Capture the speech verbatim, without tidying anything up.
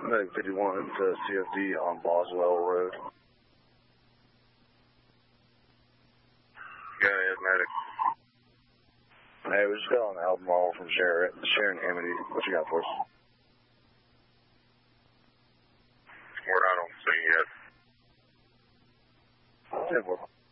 Medic fifty-one to C F D on Boswell Road. Go ahead, medic. Hey, we just got on Albemarle from Sharon, Sharon Amity. What you got for us? Word, I don't see yet. ten four.